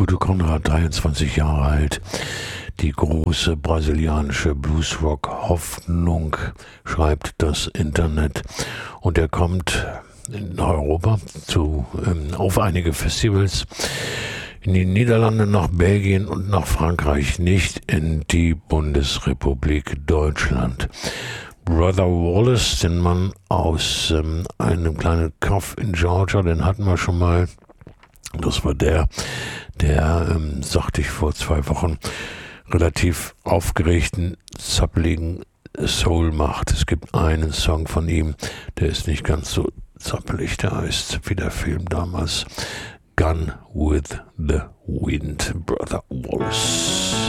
gute Konrad, 23 Jahre alt, die große brasilianische Bluesrock-Hoffnung, schreibt das Internet. Und er kommt in Europa auf einige Festivals, in die Niederlande, nach Belgien und nach Frankreich, nicht in die Bundesrepublik Deutschland. Brother Wallace, den Mann aus einem kleinen Kaff in Georgia, den hatten wir schon mal. Das war der sagte ich vor 2 Wochen, relativ aufgeregten, zappeligen Soul macht. Es gibt einen Song von ihm, der ist nicht ganz so zappelig, der heißt, wie der Film damals, Gone with the Wind, Brother Wallace.